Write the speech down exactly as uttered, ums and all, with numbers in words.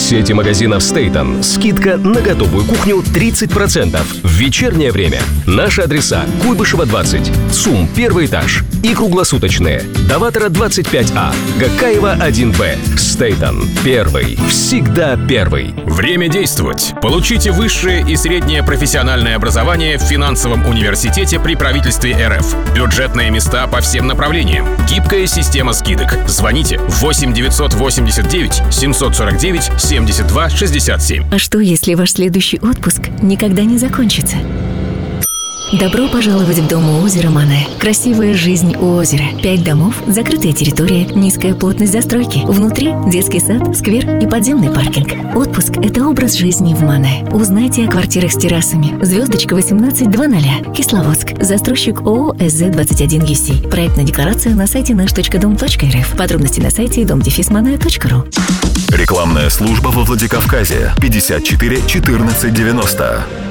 сети магазинов Стейтон. Скидка на готовую кухню тридцать процентов. В вечернее время. Наши адреса: Куйбышева, двадцать, ЦУМ, первый этаж и круглосуточные. Даватора, двадцать пять А, Гакаева, один Б. Стейтон. Первый. Всегда первый. Время действовать. Получите высшее и среднее профессиональное образование в финансовом университете при правительстве эр эф. Бюджетные места по всем направлениям. Гибкая система скидок. Звоните восемь девятьсот восемьдесят девять семьсот сорок девять семьдесят два шестьдесят семь. А что, если ваш следующий отпуск никогда не закончится? Добро пожаловать в дом у озера Мане. Красивая жизнь у озера. Пять домов, закрытая территория, низкая плотность застройки. Внутри детский сад, сквер и подземный паркинг. Отпуск – это образ жизни в Мане. Узнайте о квартирах с террасами. Звездочка восемнадцать двадцать. Кисловодск. Застройщик ООО эс зэ двадцать один ю си. Проектная декларация на сайте наш точка дом точка эр эф. Подробности на сайте дом дефис мане точка ру. Рекламная служба во Владикавказе. пятьдесят четыре четырнадцать девяносто.